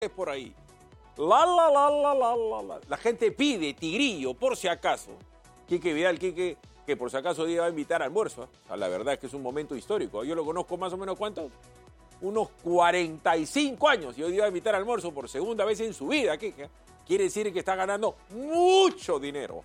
por ahí. La gente pide Tigrillo, por si acaso. Quique Vidal, que por si acaso iba a invitar a almuerzo. O sea, la verdad es que es un momento histórico. Yo lo conozco más o menos, ¿cuántos? Unos 45 años. Y hoy iba a invitar a almuerzo por segunda vez en su vida, Quique. Quiere decir que está ganando mucho dinero.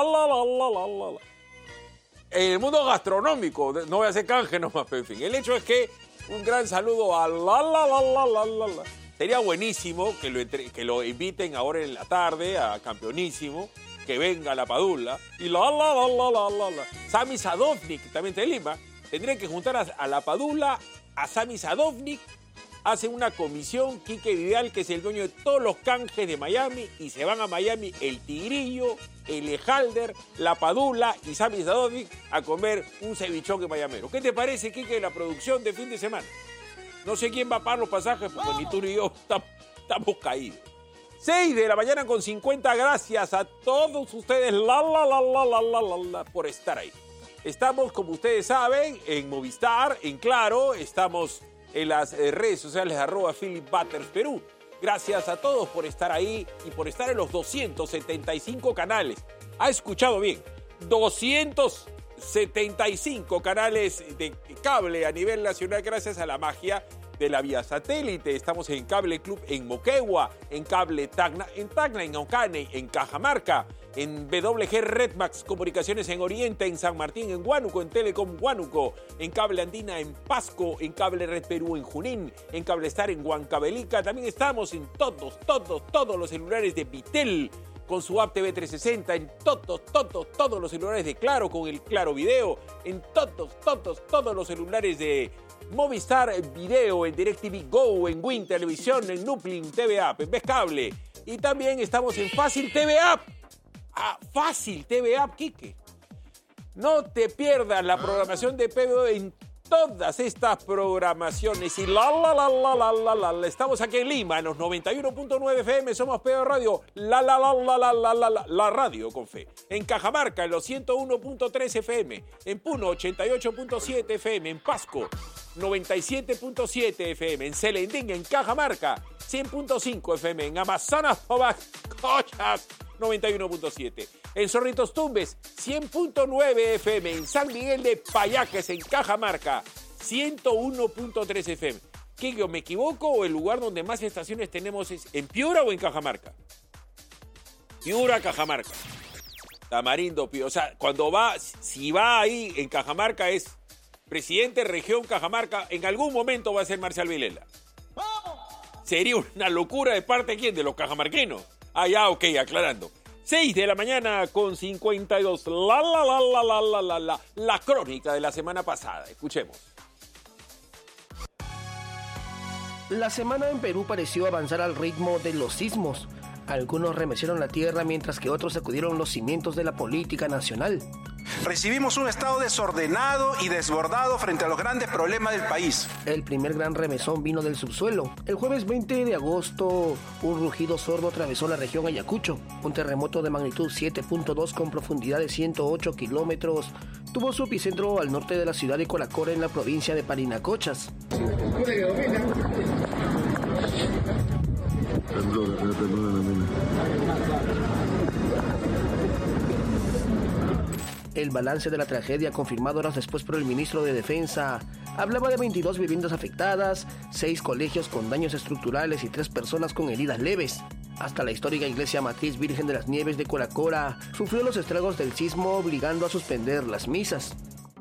En el mundo gastronómico, no voy a hacer canje nomás, pero en fin. El hecho es que un gran saludo a Sería buenísimo que lo inviten ahora en la tarde a Campeonísimo, que venga a La Padula. Y Sami Sadovnik, también de Lima, tendrían que juntar a La Padula, a Sami Sadovnik, hacen una comisión, Quique Vidal, que es el dueño de todos los canjes de Miami, y se van a Miami el Tigrillo, el Ejalder, La Padula y Sami Sadovnik a comer un cevichón mayamero. ¿Qué te parece, Quique, la producción de fin de semana? No sé quién va a pagar los pasajes, porque ni tú ni yo estamos caídos. 6 de la mañana con 50, gracias a todos ustedes por estar ahí. Estamos, como ustedes saben, en Movistar, en Claro, estamos en las redes sociales @PhilipButters_Perú. Gracias a todos por estar ahí y por estar en los 275 canales. ¿Ha escuchado bien? 275 canales de cable a nivel nacional gracias a la magia de la vía satélite. Estamos en Cable Club en Moquegua, en Cable Tacna, en Oncane, en Cajamarca, en WG Redmax Comunicaciones en Oriente, en San Martín, en Huánuco, en Telecom Huánuco, en Cable Andina en Pasco, en Cable Red Perú en Junín, en Cable Star en Huancavelica. También estamos en todos los celulares de Vitel con su app TV 360, en todos los celulares de Claro con el Claro Video, en todos los celulares de Movistar Video, en DirecTV Go, en Win Televisión, en Nuplin TV App, en Cable. Y también estamos en Fácil TV App. Fácil TV App, Quique. No te pierdas la programación de PBO en todas estas programaciones. Y estamos aquí en Lima, en los 91.9 FM, somos PBO Radio, la radio con fe. En Cajamarca, en los 101.3 FM, en Puno, 88.7 FM, en Pasco, 97.7 FM, en Celendín, en Cajamarca, 100.5 FM, en Amazonas, Cochas, 91.7. En Zorritos Tumbes, 100.9 FM. En San Miguel de Payaques, en Cajamarca, 101.3 FM. ¿Qué, me equivoco o el lugar donde más estaciones tenemos es en Piura o en Cajamarca? Piura, Cajamarca. Tamarindo, Piura. O sea, si va ahí en Cajamarca es presidente región Cajamarca, en algún momento va a ser Marcial Vilela. Sería una locura de parte de quién, de los cajamarquinos. Ya, ok, aclarando. 6 de la mañana con 52. La crónica de la semana pasada. Escuchemos. La semana en Perú pareció avanzar al ritmo de los sismos. Algunos remecieron la tierra mientras que otros sacudieron los cimientos de la política nacional. Recibimos un estado desordenado y desbordado frente a los grandes problemas del país. El primer gran remesón vino del subsuelo. El jueves 20 de agosto, un rugido sordo atravesó la región Ayacucho. Un terremoto de magnitud 7.2 con profundidad de 108 kilómetros tuvo su epicentro al norte de la ciudad de Colacora, en la provincia de Parinacochas. El balance de la tragedia, confirmado horas después por el ministro de Defensa, hablaba de 22 viviendas afectadas, 6 colegios con daños estructurales y 3 personas con heridas leves. Hasta la histórica iglesia matriz Virgen de las Nieves de Colacora sufrió los estragos del sismo, obligando a suspender las misas.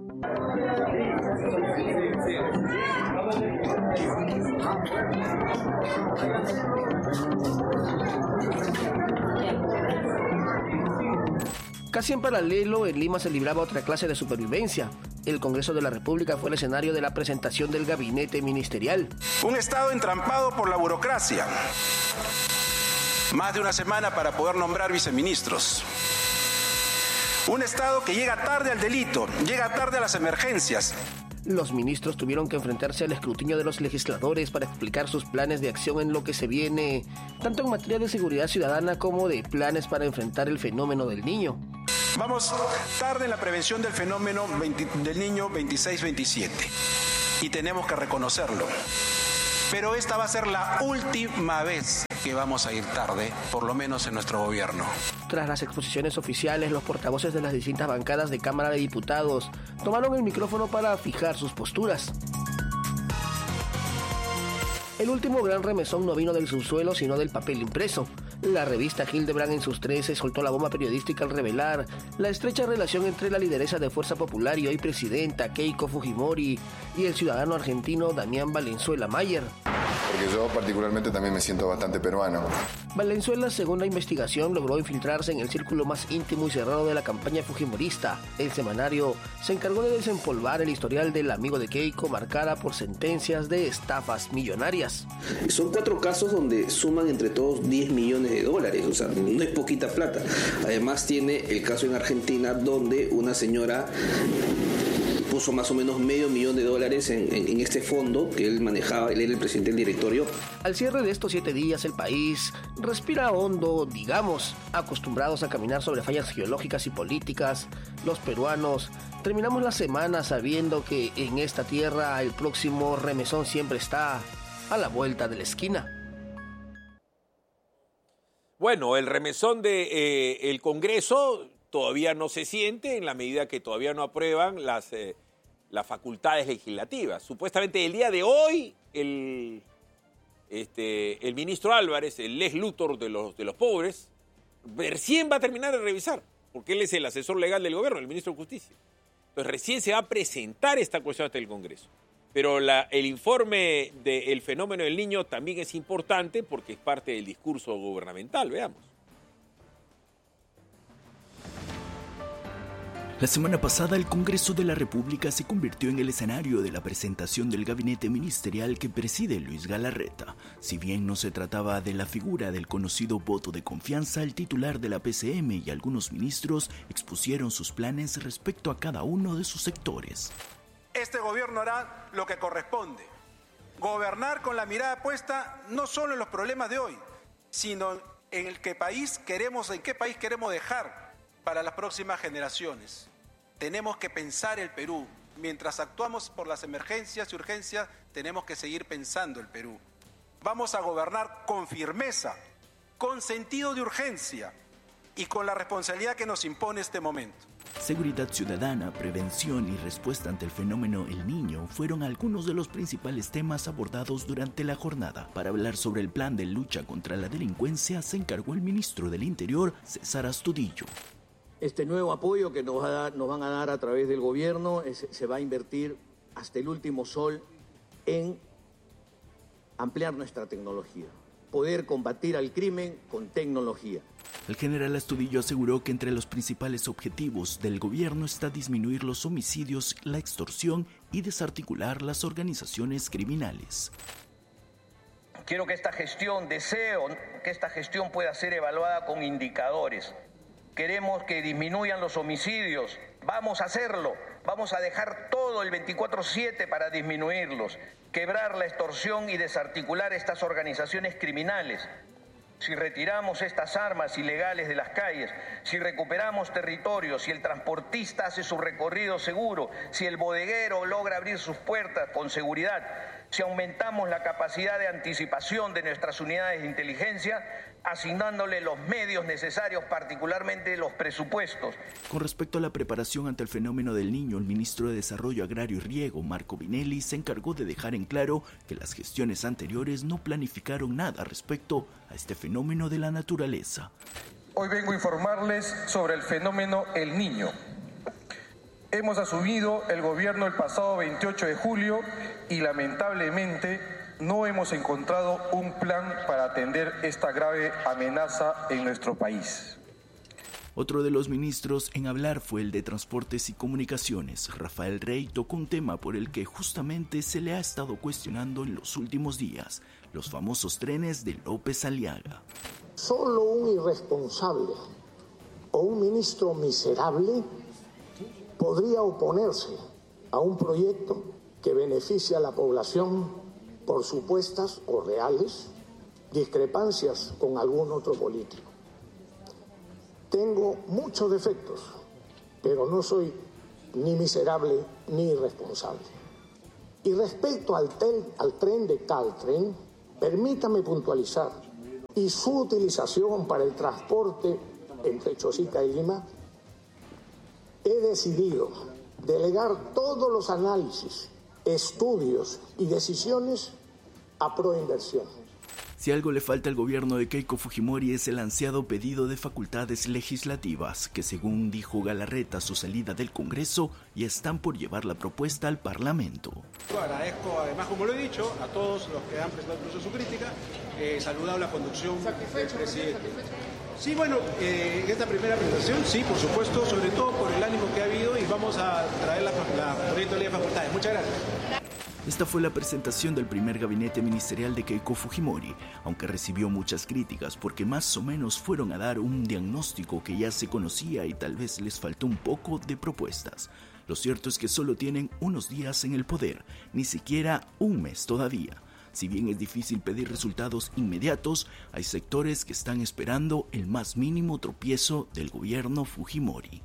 Casi en paralelo, en Lima se libraba otra clase de supervivencia. El Congreso de la República fue el escenario de la presentación del gabinete ministerial. Un Estado entrampado por la burocracia. Más de una semana para poder nombrar viceministros. Un Estado que llega tarde al delito, llega tarde a las emergencias. Los ministros tuvieron que enfrentarse al escrutinio de los legisladores para explicar sus planes de acción en lo que se viene, tanto en materia de seguridad ciudadana como de planes para enfrentar el fenómeno del niño. Vamos tarde en la prevención del fenómeno del niño 26-27 y tenemos que reconocerlo. Pero esta va a ser la última vez que vamos a ir tarde, por lo menos en nuestro gobierno. Tras las exposiciones oficiales, los portavoces de las distintas bancadas de Cámara de Diputados tomaron el micrófono para fijar sus posturas. El último gran remesón no vino del subsuelo, sino del papel impreso. La revista Hildebrand en sus 13 soltó la bomba periodística al revelar la estrecha relación entre la lideresa de Fuerza Popular y hoy presidenta Keiko Fujimori y el ciudadano argentino Damián Valenzuela Mayer. Porque yo particularmente también me siento bastante peruano. Valenzuela, según la investigación, logró infiltrarse en el círculo más íntimo y cerrado de la campaña fujimorista. El semanario se encargó de desempolvar el historial del amigo de Keiko, marcada por sentencias de estafas millonarias. Son 4 casos donde suman entre todos 10 millones de dólares, o sea, no es poquita plata. Además tiene el caso en Argentina donde una señora puso más o menos $500,000 en este fondo que él manejaba, él era el presidente del directorio. Al cierre de estos 7 días, el país respira hondo, digamos. Acostumbrados a caminar sobre fallas geológicas y políticas, los peruanos terminamos la semana sabiendo que en esta tierra el próximo remesón siempre está a la vuelta de la esquina. Bueno, el remesón del Congreso todavía no se siente en la medida que todavía no aprueban las facultades legislativas. Supuestamente el día de hoy el ministro Álvarez, el Lex Luthor de los pobres, recién va a terminar de revisar, porque él es el asesor legal del gobierno, el ministro de Justicia. Entonces recién se va a presentar esta cuestión ante el Congreso. Pero el informe del fenómeno del Niño también es importante porque es parte del discurso gubernamental. Veamos. La semana pasada, el Congreso de la República se convirtió en el escenario de la presentación del gabinete ministerial que preside Luis Galarreta. Si bien no se trataba de la figura del conocido voto de confianza, el titular de la PCM y algunos ministros expusieron sus planes respecto a cada uno de sus sectores. Este gobierno hará lo que corresponde. Gobernar con la mirada puesta no solo en los problemas de hoy, sino en qué país queremos dejar para las próximas generaciones. Tenemos que pensar el Perú. Mientras actuamos por las emergencias y urgencias, tenemos que seguir pensando el Perú. Vamos a gobernar con firmeza, con sentido de urgencia y con la responsabilidad que nos impone este momento. Seguridad ciudadana, prevención y respuesta ante el fenómeno El Niño fueron algunos de los principales temas abordados durante la jornada. Para hablar sobre el plan de lucha contra la delincuencia se encargó el ministro del Interior, César Astudillo. Este nuevo apoyo que nos van a dar a través del gobierno se va a invertir hasta el último sol en ampliar nuestra tecnología, poder combatir al crimen con tecnología. El general Astudillo aseguró que entre los principales objetivos del gobierno está disminuir los homicidios, la extorsión y desarticular las organizaciones criminales. Quiero que deseo que esta gestión pueda ser evaluada con indicadores. Queremos que disminuyan los homicidios. Vamos a hacerlo. Vamos a dejar todo el 24/7 para disminuirlos. Quebrar la extorsión y desarticular estas organizaciones criminales. Si retiramos estas armas ilegales de las calles, si recuperamos territorios, si el transportista hace su recorrido seguro, si el bodeguero logra abrir sus puertas con seguridad, si aumentamos la capacidad de anticipación de nuestras unidades de inteligencia, asignándole los medios necesarios, particularmente los presupuestos. Con respecto a la preparación ante el fenómeno del Niño, el ministro de Desarrollo Agrario y Riego, Marco Vinelli, se encargó de dejar en claro que las gestiones anteriores no planificaron nada respecto a este fenómeno de la naturaleza. Hoy vengo a informarles sobre el fenómeno El Niño. Hemos asumido el gobierno el pasado 28 de julio y lamentablemente no hemos encontrado un plan para atender esta grave amenaza en nuestro país. Otro de los ministros en hablar fue el de Transportes y Comunicaciones. Rafael Rey tocó un tema por el que justamente se le ha estado cuestionando en los últimos días: los famosos trenes de López Aliaga. Solo un irresponsable o un ministro miserable podría oponerse a un proyecto que beneficia a la población por supuestas o reales discrepancias con algún otro político. Tengo muchos defectos, pero no soy ni miserable ni irresponsable. Y respecto al tren de Caltren, permítame puntualizar, y su utilización para el transporte entre Chosica y Lima, he decidido delegar todos los análisis, estudios y decisiones a Proinversión. Si algo le falta al gobierno de Keiko Fujimori es el ansiado pedido de facultades legislativas, que según dijo Galarreta a su salida del Congreso, ya están por llevar la propuesta al Parlamento. Agradezco además, como lo he dicho, a todos los que han presentado incluso su crítica, saludado la conducción del presidente. Sí, bueno, en esta primera presentación, sí, por supuesto, sobre todo por el ánimo que ha habido, y vamos a traer la proyecto de ley de facultades. Muchas gracias. Esta fue la presentación del primer gabinete ministerial de Keiko Fujimori, aunque recibió muchas críticas porque más o menos fueron a dar un diagnóstico que ya se conocía y tal vez les faltó un poco de propuestas. Lo cierto es que solo tienen unos días en el poder, ni siquiera un mes todavía. Si bien es difícil pedir resultados inmediatos, hay sectores que están esperando el más mínimo tropiezo del gobierno Fujimori.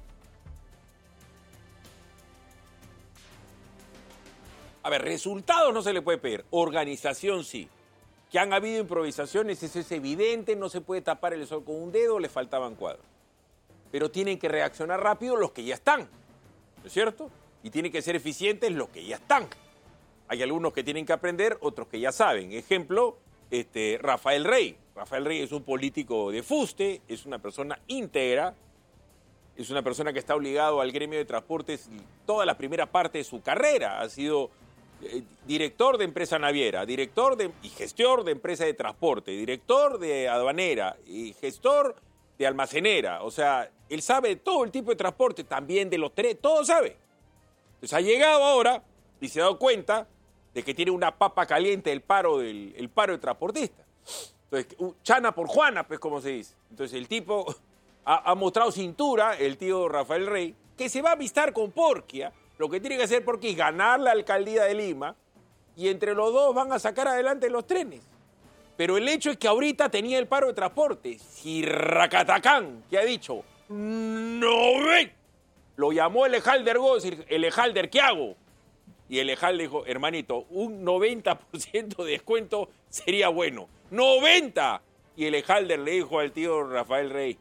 A ver, resultados no se le puede pedir, organización sí. Que han habido improvisaciones, eso es evidente, no se puede tapar el sol con un dedo, le faltaban cuadros. Pero tienen que reaccionar rápido los que ya están, ¿no es cierto? Y tienen que ser eficientes los que ya están. Hay algunos que tienen que aprender, otros que ya saben. Ejemplo, Rafael Rey. Rafael Rey es un político de fuste, es una persona íntegra, es una persona que está obligado al gremio de transportes toda la primera parte de su carrera. Ha sido director de empresa naviera, y gestor de empresa de transporte, director de aduanera y gestor de almacenera. O sea, él sabe todo el tipo de transporte, también de los trenes, todo sabe. Entonces ha llegado ahora y se ha dado cuenta de que tiene una papa caliente el paro de transportistas. Entonces, chana por Juana, pues como se dice. Entonces el tipo ha mostrado cintura, el tío Rafael Rey, que se va a amistar con Porquia. Lo que tiene que hacer Porquia es ganar la alcaldía de Lima y entre los dos van a sacar adelante los trenes. Pero el hecho es que ahorita tenía el paro de transporte. Si Racatacán, que ha dicho, no ven, lo llamó el Ejalder Gómez, el Ejalder, ¿qué hago? Y el Ejalder dijo, hermanito, un 90% de descuento sería bueno. ¡90! Y el Ejalder le dijo al tío Rafael Rey,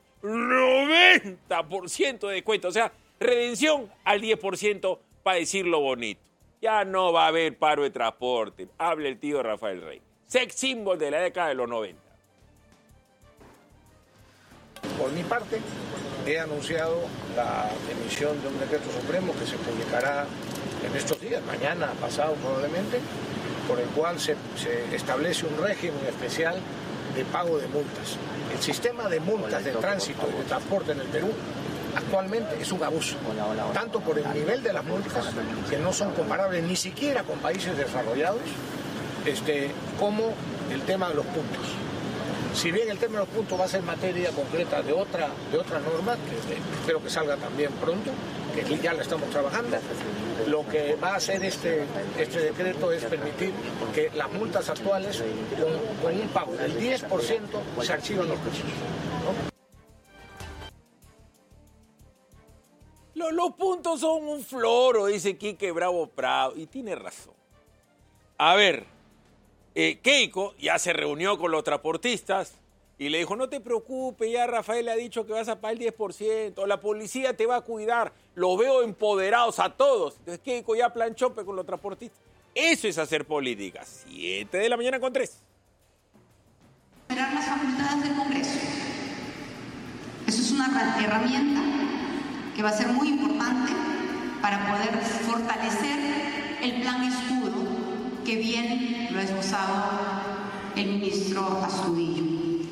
90% de descuento. O sea, redención al 10% para decirlo bonito. Ya no va a haber paro de transporte. Habla el tío Rafael Rey. Sex symbol de la década de los 90. Por mi parte, he anunciado la emisión de un decreto supremo que se publicará en estos días, mañana, pasado probablemente, por el cual se establece un régimen especial de pago de multas. El sistema de multas de tránsito y de transporte en el Perú actualmente es un abuso, tanto por el nivel de las multas, que no son comparables ni siquiera con países desarrollados, como el tema de los puntos. Si bien el tema de los puntos va a ser materia concreta de otra norma, que espero que salga también pronto, que ya la estamos trabajando, lo que va a hacer este decreto es permitir que las multas actuales, con un pago del 10%, se archivan los precios, ¿no? Los puntos son un floro, dice Quique Bravo Prado, y tiene razón. A ver, Keiko ya se reunió con los transportistas y le dijo, no te preocupes, ya Rafael le ha dicho que vas a pagar el 10%, la policía te va a cuidar, los veo empoderados a todos. Entonces Keiko ya planchó con los transportistas. Eso es hacer política. 7 de la mañana con 3. Esperar las facultades del Congreso. Eso es una herramienta que va a ser muy importante para poder fortalecer el plan escudo que bien lo ha esbozado el ministro Astudillo.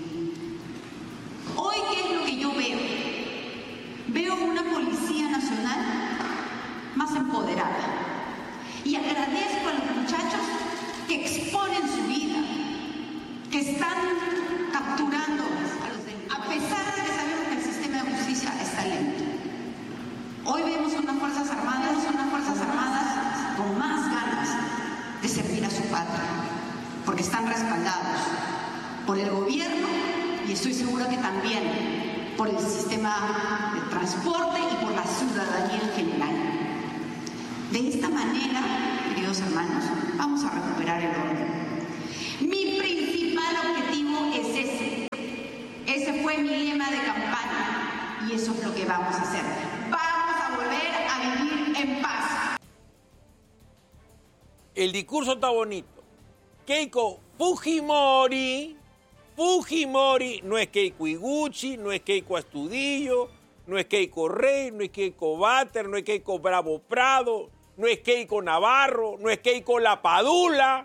Hoy, ¿qué es lo que yo veo? Veo una Policía Nacional más empoderada. Y agradezco a los muchachos que exponen su vida, que están capturando a los delitos, a pesar de que sabemos que el sistema de justicia está lento. Hoy vemos unas Fuerzas Armadas con más ganas de servir a su patria, porque están respaldados por el gobierno y estoy segura que también por el sistema de transporte y por la ciudadanía en general. De esta manera, querido queridos hermanos, vamos a recuperar el orden. Mi principal objetivo es ese. Ese fue mi lema de campaña y eso es lo que vamos a hacer. Vamos a volver a vivir en paz. El discurso está bonito. Keiko Fujimori no es Keiko Iguchi, no es Keiko Astudillo, no es Keiko Rey, no es Keiko Bater, no es Keiko Bravo Prado, no es Keiko Navarro, no es Keiko Lapadula.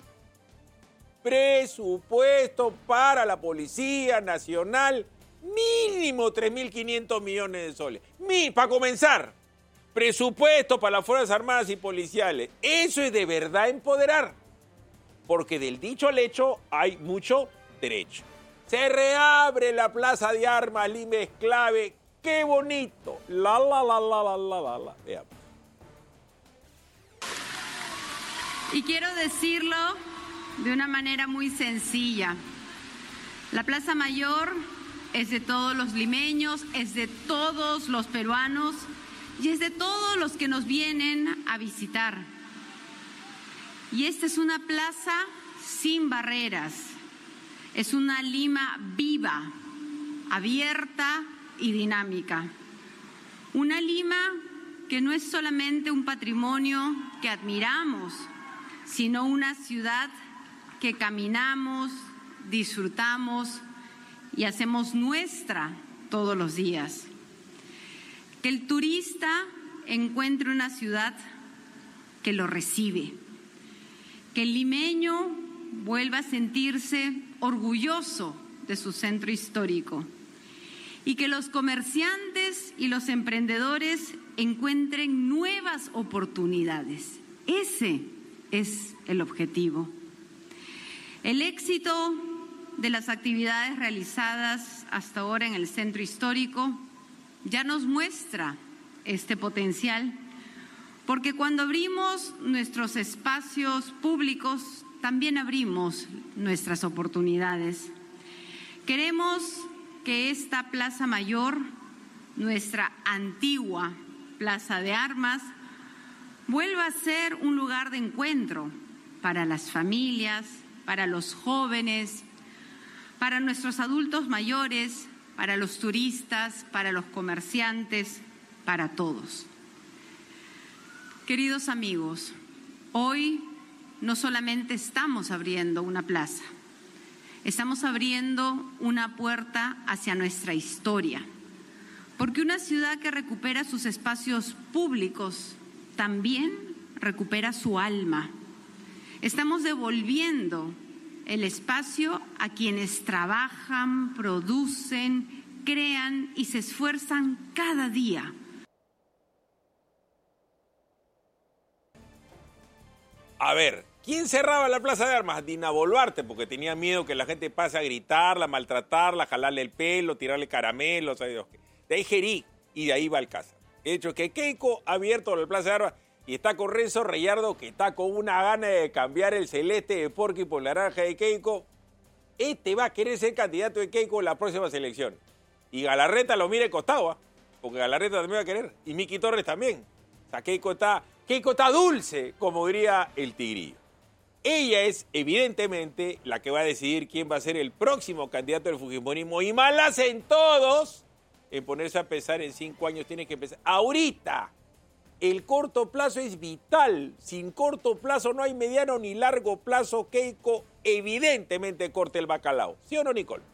Presupuesto para la Policía Nacional, mínimo 3.500 millones de soles. Para comenzar, presupuesto para las Fuerzas Armadas y Policiales. Eso es de verdad empoderar, porque del dicho al hecho hay mucho trecho. Se reabre la Plaza de Armas, Lima es clave. ¡Qué bonito! La. Veamos. Y quiero decirlo de una manera muy sencilla. La Plaza Mayor es de todos los limeños, es de todos los peruanos y es de todos los que nos vienen a visitar. Y esta es una plaza sin barreras. Es una Lima viva, abierta y dinámica. Una Lima que no es solamente un patrimonio que admiramos, sino una ciudad que caminamos, disfrutamos y hacemos nuestra todos los días. Que el turista encuentre una ciudad que lo recibe. Que el limeño vuelva a sentirse orgulloso de su centro histórico. Y que los comerciantes y los emprendedores encuentren nuevas oportunidades. Ese es el objetivo. El éxito de las actividades realizadas hasta ahora en el centro histórico ya nos muestra este potencial, porque cuando abrimos nuestros espacios públicos, también abrimos nuestras oportunidades. Queremos que esta Plaza Mayor, nuestra antigua Plaza de Armas, vuelva a ser un lugar de encuentro para las familias, para los jóvenes, para nuestros adultos mayores, para los turistas, para los comerciantes, para todos. Queridos amigos, hoy no solamente estamos abriendo una plaza, estamos abriendo una puerta hacia nuestra historia, porque una ciudad que recupera sus espacios públicos también recupera su alma. Estamos devolviendo el espacio a quienes trabajan, producen, crean y se esfuerzan cada día. A ver, ¿quién cerraba la Plaza de Armas? Dina Boluarte, porque tenía miedo que la gente pase a gritarla, maltratarla, jalarle el pelo, tirarle caramelos, ¿sabes Dios qué? De ahí Jerí y de ahí Balcázar. De hecho, que Keiko ha abierto la Plaza de Armas y está con Renzo Reyardo, que está con una gana de cambiar el celeste de Porky por la naranja de Keiko. Este va a querer ser candidato de Keiko en la próxima elección. Y Galarreta lo mira de costado, ¿eh? Porque Galarreta también va a querer. Y Miki Torres también. O sea, Keiko está dulce, como diría el tigrillo. Ella es, evidentemente, la que va a decidir quién va a ser el próximo candidato del fujimorismo. Y mal hacen todos en ponerse a pensar en 5 años. Tienen que empezar ahorita. El corto plazo es vital. Sin corto plazo no hay mediano ni largo plazo. Keiko evidentemente corta el bacalao. ¿Sí o no, Nicole?